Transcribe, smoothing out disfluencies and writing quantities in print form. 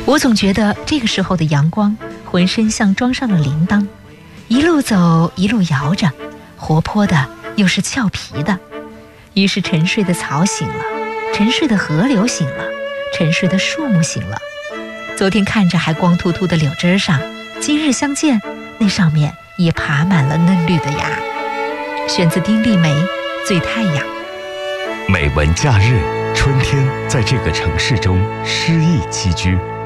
我总觉得这个时候的阳光浑身像装上了铃铛，一路走一路摇着，活泼的又是俏皮的。于是沉睡的草醒了，沉睡的河流醒了，沉睡的树木醒了。昨天看着还光秃秃的柳枝上，今日相见，那上面也爬满了嫩绿的芽。选自丁立梅《醉太阳》。 美文假日，春天在这个城市中诗意栖居。